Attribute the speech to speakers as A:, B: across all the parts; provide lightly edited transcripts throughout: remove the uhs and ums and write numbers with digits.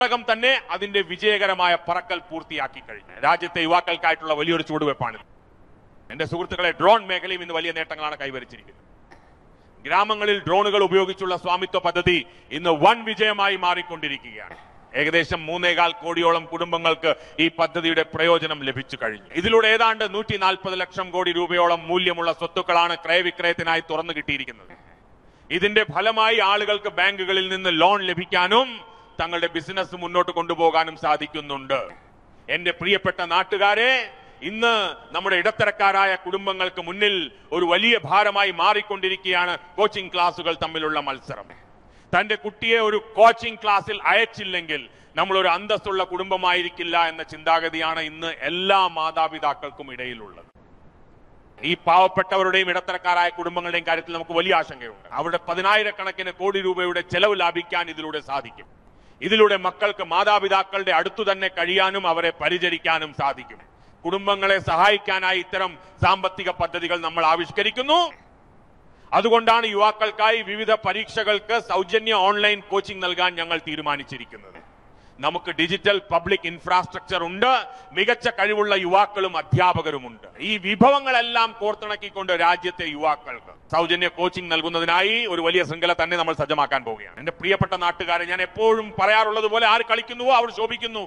A: ഘടകം തന്നെ അതിന്റെ വിജയകരമായ പറക്കൽ പൂർത്തിയാക്കി കഴിഞ്ഞു. രാജ്യത്തെ യുവാക്കൾക്കായിട്ടുള്ള വലിയൊരു ചുവടുവെപ്പാണ്. എന്റെ സുഹൃത്തുക്കളെ, ഡ്രോൺ മേഖലയും ഇന്ന് വലിയ നേട്ടങ്ങളാണ് കൈവരിച്ചിരിക്കുന്നത്. ഗ്രാമങ്ങളിൽ ഡ്രോണുകൾ ഉപയോഗിച്ചുള്ള സ്വാമിത്വ പദ്ധതി ഇന്ന് വൻ വിജയമായി മാറിക്കൊണ്ടിരിക്കുകയാണ്. ഏകദേശം 3.25 കോടിയോളം കുടുംബങ്ങൾക്ക് ഈ പദ്ധതിയുടെ പ്രയോജനം ലഭിച്ചു കഴിഞ്ഞു. ഇതിലൂടെ ഏതാണ്ട് 140 ലക്ഷം കോടി രൂപയോളം മൂല്യമുള്ള സ്വത്തുക്കളാണ് ക്രയവിക്രയത്തിനായി തുറന്നു കിട്ടിയിരിക്കുന്നത്. ഇതിന്റെ ഫലമായി ആളുകൾക്ക് ബാങ്കുകളിൽ നിന്ന് ലോൺ ലഭിക്കാനും തങ്ങളുടെ ബിസിനസ് മുന്നോട്ട് കൊണ്ടുപോകാനും സാധിക്കുന്നുണ്ട്. എന്റെ പ്രിയപ്പെട്ട നാട്ടുകാരെ, ഇന്ന് നമ്മുടെ ഇടത്തരക്കാരായ കുടുംബങ്ങൾക്ക് മുന്നിൽ ഒരു വലിയ ഭാരമായി മാറിക്കൊണ്ടിരിക്കുകയാണ് കോച്ചിംഗ് ക്ലാസുകൾ തമ്മിലുള്ള മത്സരം. തന്റെ കുട്ടിയെ ഒരു കോച്ചിംഗ് ക്ലാസ്സിൽ അയച്ചില്ലെങ്കിൽ നമ്മൾ ഒരു അന്തസ്സുള്ള കുടുംബമായിരിക്കില്ല എന്ന ചിന്താഗതിയാണ് ഇന്ന് എല്ലാ മാതാപിതാക്കൾക്കും ഇടയിലുള്ളത്. ഈ പാവപ്പെട്ടവരുടെയും ഇടത്തരക്കാരായ കുടുംബങ്ങളുടെയും കാര്യത്തിൽ നമുക്ക് വലിയ ആശങ്കയുണ്ട്. അവരുടെ 10,000 കോടി രൂപയുടെ ചെലവ് ലാഭിക്കാൻ ഇതിലൂടെ സാധിക്കും. ഇതിലൂടെ മക്കൾക്ക് മാതാപിതാക്കളുടെ അടുത്തു തന്നെ കഴിയാനും അവരെ പരിചരിക്കാനും സാധിക്കും. കുടുംബങ്ങളെ സഹായിക്കാനായി ഇത്തരം സാമ്പത്തിക പദ്ധതികൾ നമ്മൾ ആവിഷ്കരിക്കുന്നു. അതുകൊണ്ടാണ് യുവാക്കൾക്കായി വിവിധ പരീക്ഷകൾക്ക് സൗജന്യ ഓൺലൈൻ കോച്ചിംഗ് നൽകാൻ ഞങ്ങൾ തീരുമാനിച്ചിരിക്കുന്നത്. നമുക്ക് ഡിജിറ്റൽ പബ്ലിക് ഇൻഫ്രാസ്ട്രക്ചർ ഉണ്ട്, മികച്ച കഴിവുള്ള യുവാക്കളും അധ്യാപകരുമുണ്ട്. ഈ വിഭവങ്ങളെല്ലാം കോർത്തിണക്കിക്കൊണ്ട് രാജ്യത്തെ യുവാക്കൾക്ക് സൗജന്യ കോച്ചിംഗ് നൽകുന്നതിനായി ഒരു വലിയ ശൃംഖല തന്നെ നമ്മൾ സജ്ജമാക്കാൻ പോവുകയാണ്. എന്റെ പ്രിയപ്പെട്ട നാട്ടുകാരെ, ഞാൻ എപ്പോഴും പറയാറുള്ളത് പോലെ ആര് കളിക്കുന്നുവോ അവർ ശോഭിക്കുന്നു,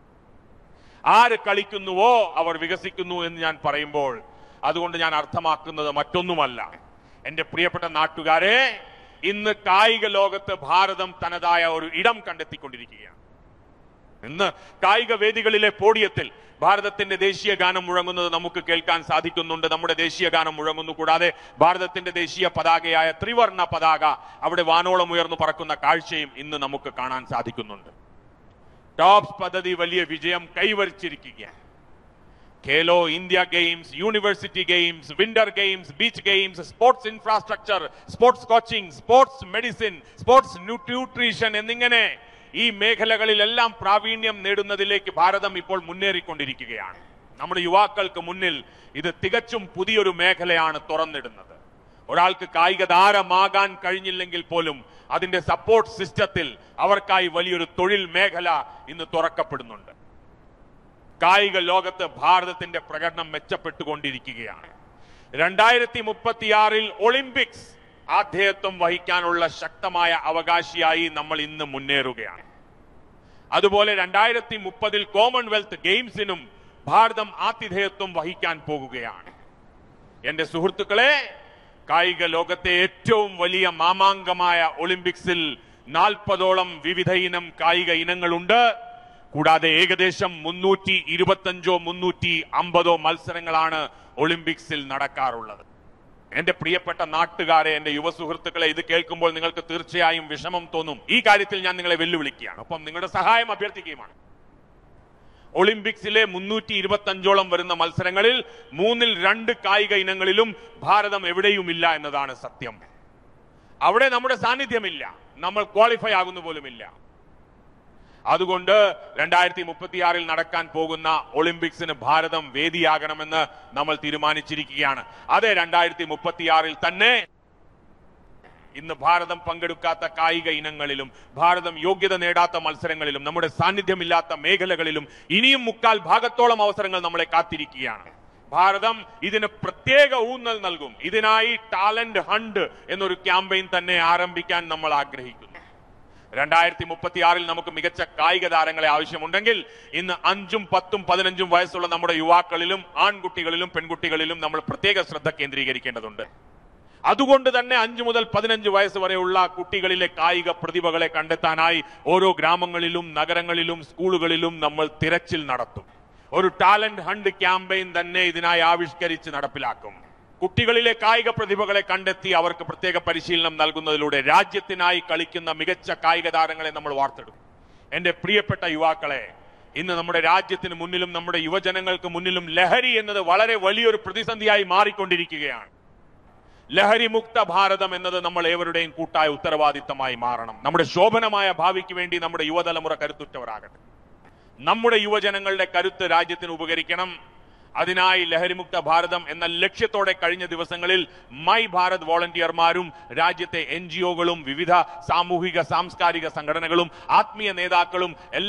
A: ആര് കളിക്കുന്നുവോ അവർ വികസിക്കുന്നു എന്ന് ഞാൻ പറയുമ്പോൾ അതുകൊണ്ട് ഞാൻ അർത്ഥമാക്കുന്നത് മറ്റൊന്നുമല്ല. എന്റെ പ്രിയപ്പെട്ട നാട്ടുകാരെ, ഇന്ന് കായിക ലോകത്ത് ഭാരതം തനതായ ഒരു ഇടം കണ്ടെത്തിക്കൊണ്ടിരിക്കുകയാണ്. ഇന്ന് കായിക വേദികളിലെ പോഡിയത്തിൽ ഭാരതത്തിന്റെ ദേശീയ ഗാനം മുഴങ്ങുന്നത് നമുക്ക് കേൾക്കാൻ സാധിക്കുന്നുണ്ട്. നമ്മുടെ ദേശീയ ഗാനം മുഴങ്ങുന്നു. കൂടാതെ ഭാരതത്തിന്റെ ദേശീയ പതാകയായ ത്രിവർണ്ണ പതാക അവിടെ വാനോളം ഉയർന്നു പറക്കുന്ന കാഴ്ചയും ഇന്ന് നമുക്ക് കാണാൻ സാധിക്കുന്നുണ്ട്. ടോപ്സ് പദ്ധതി വലിയ വിജയം കൈവരിച്ചിരിക്കുകയാണ്. Khelo India games, university games, winter games, beach games, sports infrastructure, sports coaching, sports medicine, sports nutrition എന്നിങ്ങനെ ഈ മേഖലകളിലെല്ലാം പ്രാവീണ്യം നേടുന്നതിലേക്ക് ഭാരതം ഇപ്പോൾ മുന്നേറിക്കൊണ്ടിരിക്കുകയാണ്. നമ്മുടെ യുവാക്കൾക്ക് മുന്നിൽ ഇത് തികച്ചും പുതിയൊരു മേഖലയാണ് തുറന്നിടുന്നത്. ഒരാൾക്ക് കായിക താരമാകാൻ കഴിഞ്ഞില്ലെങ്കിൽ പോലും അതിന്റെ സപ്പോർട്ട് സിസ്റ്റത്തിൽ അവർക്കായി വലിയൊരു തൊഴിൽ മേഖല ഇന്ന് തുറക്കപ്പെടുന്നുണ്ട്. കായിക ലോകത്ത് ഭാരതത്തിന്റെ പ്രകടനം മെച്ചപ്പെട്ടുകൊണ്ടിരിക്കുകയാണ്. 2036 ഒളിമ്പിക്സ് ആതിഥേയത്വം വഹിക്കാനുള്ള ശക്തമായ അവകാശിയായി നമ്മൾ ഇന്ന് മുന്നേറുകയാണ്. അതുപോലെ 2030 കോമൺവെൽത്ത് ഗെയിംസിനും ഭാരതം ആതിഥേയത്വം വഹിക്കാൻ പോകുകയാണ്. എന്റെ സുഹൃത്തുക്കളെ, കായിക ലോകത്തെ ഏറ്റവും വലിയ മാമാങ്കമായ ഒളിമ്പിക്സിൽ 40ഓളം വിവിധ ഇനം കായിക ഇനങ്ങളുണ്ട്. കൂടാതെ ഏകദേശം 325 350 മത്സരങ്ങളാണ് ഒളിമ്പിക്സിൽ നടക്കാറുള്ളത്. എന്റെ പ്രിയപ്പെട്ട നാട്ടുകാരെ, എന്റെ യുവ സുഹൃത്തുക്കളെ, ഇത് കേൾക്കുമ്പോൾ നിങ്ങൾക്ക് തീർച്ചയായും വിഷമം തോന്നും. ഈ കാര്യത്തിൽ ഞാൻ നിങ്ങളെ വെല്ലുവിളിക്കുകയാണ്, ഒപ്പം നിങ്ങളുടെ സഹായം അഭ്യർത്ഥിക്കുകയുമാണ്. ഒളിമ്പിക്സിലെ 325ഓളം വരുന്ന മത്സരങ്ങളിൽ 2 കായിക ഇനങ്ങളിലും ഭാരതം എവിടെയുമില്ല എന്നതാണ് സത്യം. അവിടെ നമ്മുടെ സാന്നിധ്യമില്ല, നമ്മൾ ക്വാളിഫൈ ആകുന്ന പോലുമില്ല. അതുകൊണ്ട് 2036 നടക്കാൻ പോകുന്ന ഒളിമ്പിക്സിന് ഭാരതം വേദിയാകണമെന്ന് നമ്മൾ തീരുമാനിച്ചിരിക്കുകയാണ്. അതെ, 2036 തന്നെ ഇന്ന് ഭാരതം പങ്കെടുക്കാത്ത കായിക ഇനങ്ങളിലും ഭാരതം യോഗ്യത നേടാത്ത മത്സരങ്ങളിലും നമ്മുടെ സാന്നിധ്യമില്ലാത്ത മേഖലകളിലും ഇനിയും 3/4 ഭാഗത്തോളം അവസരങ്ങൾ നമ്മളെ കാത്തിരിക്കുകയാണ്. ഭാരതം ഇതിന് പ്രത്യേക ഊന്നൽ നൽകും. ഇതിനായി ടാലന്റ് ഹണ്ട് എന്നൊരു ക്യാമ്പയിൻ തന്നെ ആരംഭിക്കാൻ നമ്മൾ ആഗ്രഹിക്കുന്നു. 2036 നമുക്ക് മികച്ച കായിക താരങ്ങളെ ആവശ്യമുണ്ടെങ്കിൽ ഇന്ന് 5ഉം 10ഉം 15ഉം വയസ്സുള്ള നമ്മുടെ യുവാക്കളിലും ആൺകുട്ടികളിലും പെൺകുട്ടികളിലും നമ്മൾ പ്രത്യേക ശ്രദ്ധ കേന്ദ്രീകരിക്കേണ്ടതുണ്ട്. അതുകൊണ്ട് തന്നെ 5 മുതൽ 15 വയസ്സ് വരെയുള്ള കുട്ടികളിലെ കായിക പ്രതിഭകളെ കണ്ടെത്താനായി ഓരോ ഗ്രാമങ്ങളിലും നഗരങ്ങളിലും സ്കൂളുകളിലും നമ്മൾ തിരച്ചിൽ നടത്തും. ഒരു ടാലന്റ് ഹണ്ട് ക്യാമ്പയിൻ തന്നെ ഇതിനായി ആവിഷ്കരിച്ച് നടപ്പിലാക്കും. കുട്ടികളിലെ കായിക പ്രതിഭകളെ കണ്ടെത്തി അവർക്ക് പ്രത്യേക പരിശീലനം നൽകുന്നതിലൂടെ രാജ്യത്തിനായി കളിക്കുന്ന മികച്ച കായിക താരങ്ങളെ നമ്മൾ വാർത്തെടുക്കും. എന്റെ പ്രിയപ്പെട്ട യുവാക്കളെ, ഇന്ന് നമ്മുടെ രാജ്യത്തിന് മുന്നിലും നമ്മുടെ യുവജനങ്ങൾക്ക് മുന്നിലും ലഹരി എന്നത് വളരെ വലിയൊരു പ്രതിസന്ധിയായി മാറിക്കൊണ്ടിരിക്കുകയാണ്. ലഹരി മുക്ത ഭാരതം എന്നത് നമ്മൾ ഏവരുടെയും കൂട്ടായ ഉത്തരവാദിത്തമായി മാറണം. നമ്മുടെ ശോഭനമായ ഭാവിക്ക് വേണ്ടി നമ്മുടെ യുവതലമുറ കരുത്തുറ്റവരാകട്ടെ. നമ്മുടെ യുവജനങ്ങളുടെ കരുത്ത് രാജ്യത്തിന് ഉപകരിക്കണം. അതിനായി ലഹരിമുക്ത ഭാരതം എന്ന ലക്ഷ്യത്തോടെ കഴിഞ്ഞ ദിവസങ്ങളിൽ മൈ ഭാരത് വോളണ്ടിയർമാരും രാജ്യത്തെ NGOകളും വിവിധ സാമൂഹിക സാംസ്കാരിക സംഘടനകളും ആത്മീയ നേതാക്കളും